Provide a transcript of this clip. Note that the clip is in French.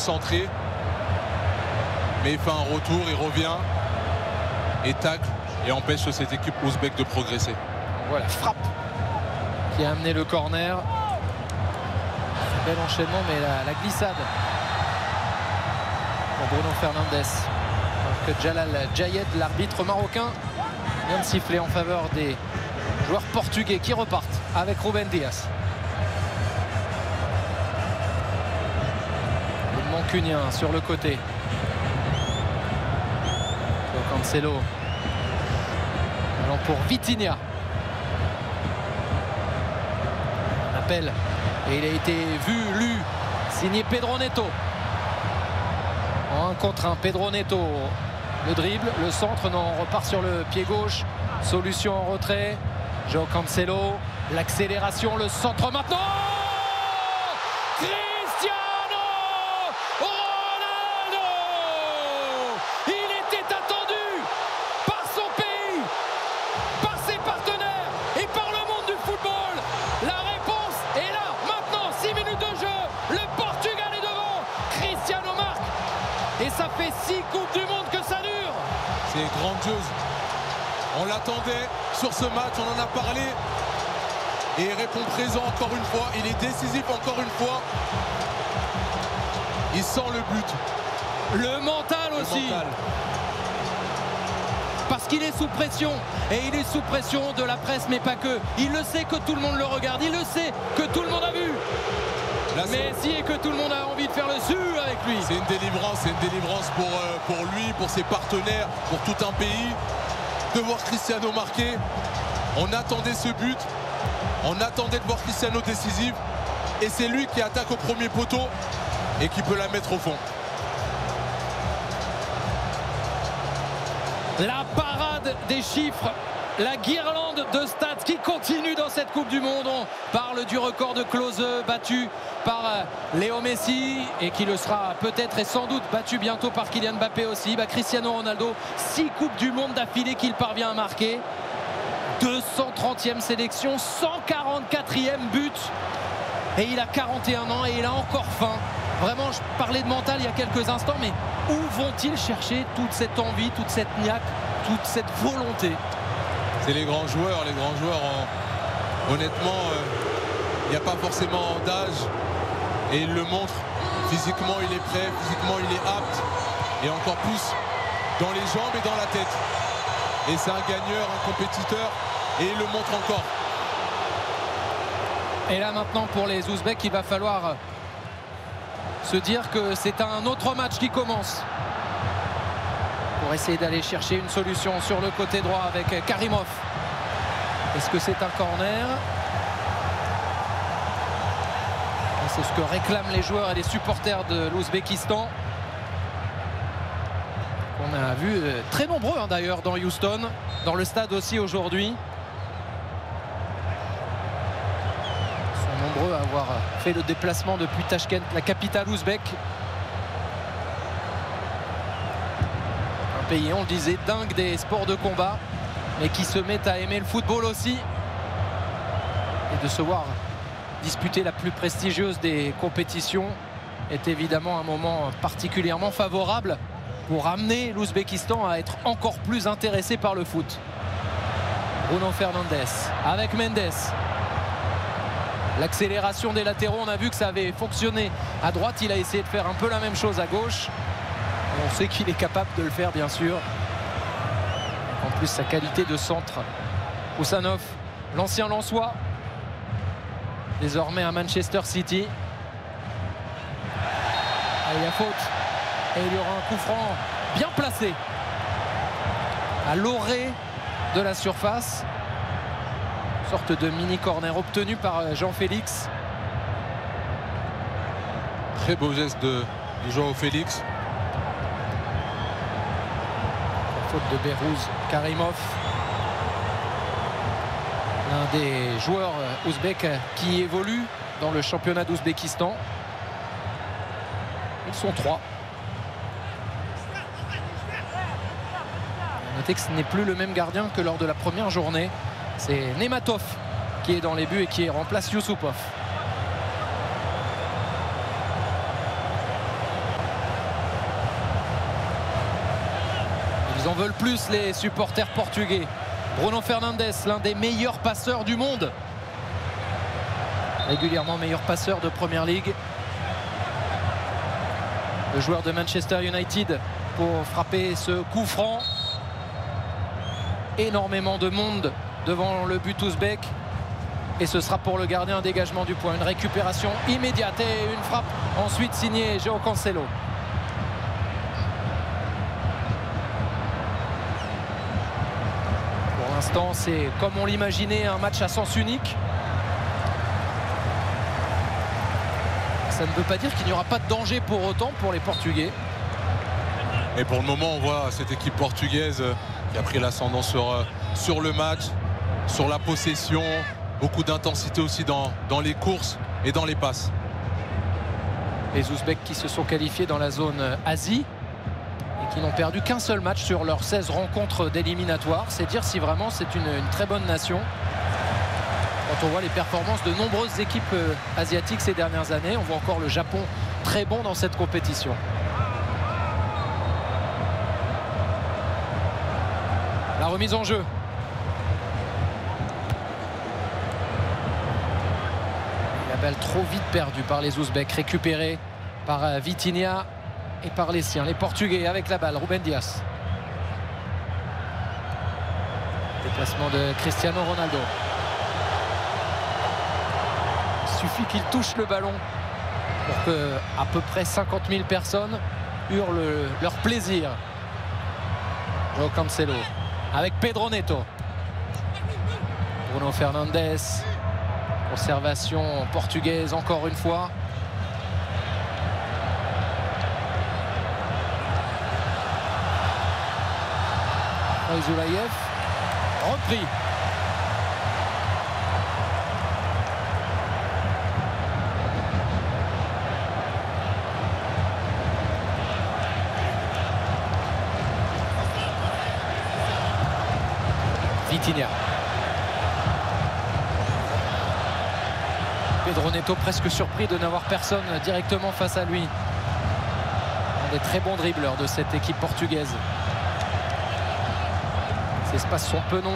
centré. Mais il fait un retour, il revient et tacle et empêche cette équipe ouzbek de progresser. Voilà, frappe qui a amené le corner. Bel enchaînement, mais la glissade pour Bruno Fernandes. Alors que Jalal Jayed, l'arbitre marocain, vient de siffler en faveur des joueurs portugais qui repartent avec Ruben Dias. Le Mancunien sur le côté. Cancelo. Allant pour Vitinha. Un appel. Et il a été vu, lu, signé Pedro Neto. En 1 contre 1, Pedro Neto. Le dribble, le centre, non, on repart sur le pied gauche. Solution en retrait. João Cancelo. L'accélération, le centre maintenant. Cristiano Ronaldo. Il était attendu par son pays, par ses partenaires et par le monde du football. La réponse est là, maintenant, 6 minutes de jeu. Le Portugal est devant. Cristiano marque. Et ça fait 6 Coupes du Monde que ça dure. C'est grandiose. On l'attendait sur ce match, on en a parlé. Et il répond présent encore une fois. Il est décisif encore une fois. Il sent le but. Le mental aussi. Le mental. Parce qu'il est sous pression. Et il est sous pression de la presse, mais pas que. Il le sait que tout le monde le regarde. Il le sait que tout le monde a vu. Là, Messi et que tout le monde a envie de faire le su avec lui. C'est une délivrance pour lui, pour ses partenaires, pour tout un pays. De voir Cristiano marquer. On attendait ce but. On attendait de voir Cristiano décisif. Et c'est lui qui attaque au premier poteau et qui peut la mettre au fond. La parade des chiffres, la guirlande de stats qui continue dans cette Coupe du Monde. On parle du record de Klose battu par Léo Messi et qui le sera peut-être et sans doute battu bientôt par Kylian Mbappé aussi. Cristiano Ronaldo, 6 Coupes du Monde d'affilée qu'il parvient à marquer. 230e sélection, 144e but. Et il a 41 ans et il a encore faim. Vraiment, je parlais de mental il y a quelques instants, mais où vont-ils chercher toute cette envie, toute cette niaque, toute cette volonté? C'est les grands joueurs. Honnêtement, il n'y a pas forcément d'âge. Et il le montre. Physiquement, il est prêt. Physiquement, il est apte. Et encore plus dans les jambes et dans la tête. Et c'est un gagneur, un compétiteur. Et il le montre encore. Et là maintenant pour les Ouzbeks, il va falloir se dire que c'est un autre match qui commence. Pour essayer d'aller chercher une solution sur le côté droit avec Karimov. Est-ce que c'est un corner? C'est ce que réclament les joueurs et les supporters de l'Ouzbékistan. On a vu très nombreux d'ailleurs dans Houston, dans le stade aussi aujourd'hui. Ils sont nombreux à avoir fait le déplacement depuis Tachkent, la capitale ouzbèque. Un pays, on le disait, dingue des sports de combat, mais qui se met à aimer le football aussi. Et de se voir disputer la plus prestigieuse des compétitions est évidemment un moment particulièrement favorable pour amener l'Ouzbékistan à être encore plus intéressé par le foot. Bruno Fernandes avec Mendes. L'accélération des latéraux, on a vu que ça avait fonctionné à droite. Il a essayé de faire un peu la même chose à gauche. On sait qu'il est capable de le faire, bien sûr. En plus, sa qualité de centre. Oussanov, l'ancien Lensois, désormais à Manchester City. Il y a faute. Et il y aura un coup franc bien placé à l'orée de la surface. Une sorte de mini corner obtenu par Jean-Félix. Très beau geste de João Félix. Faute de Behrouz. Karimov, l'un des joueurs ouzbeks qui évolue dans le championnat d'Ouzbékistan. Ils sont 3. Notez que ce n'est plus le même gardien que lors de la première journée. C'est Nematov qui est dans les buts et qui remplace Youssoupov. Ils en veulent plus, les supporters portugais. Bruno Fernandes, l'un des meilleurs passeurs du monde. Régulièrement meilleur passeur de Première Ligue. Le joueur de Manchester United pour frapper ce coup franc. Énormément de monde devant le but ouzbek. Et ce sera pour le gardien un dégagement du point. Une récupération immédiate et une frappe ensuite signée João Cancelo. Pour l'instant, c'est comme on l'imaginait, un match à sens unique. Ça ne veut pas dire qu'il n'y aura pas de danger pour autant pour les Portugais. Et pour le moment, on voit cette équipe portugaise qui a pris l'ascendant sur le match, sur la possession. Beaucoup d'intensité aussi dans les courses et dans les passes. Les Ouzbeks qui se sont qualifiés dans la zone Asie et qui n'ont perdu qu'un seul match sur leurs 16 rencontres d'éliminatoire. C'est dire si vraiment c'est une très bonne nation. Quand on voit les performances de nombreuses équipes asiatiques ces dernières années, on voit encore le Japon très bon dans cette compétition. La remise en jeu. La balle trop vite perdue par les Ouzbeks, récupérée par Vitinha et par les siens. Les Portugais avec la balle, Ruben Dias. Déplacement de Cristiano Ronaldo. Il suffit qu'il touche le ballon pour que à peu près 50 000 personnes hurlent leur plaisir. João Cancelo avec Pedro Neto. Bruno Fernandes. Conservation portugaise encore une fois. Zoulaïev, repris. Vitinha. Pedro Neto presque surpris de n'avoir personne directement face à lui. Un des très bons dribbleurs de cette équipe portugaise. Ces espaces sont peu nombreux.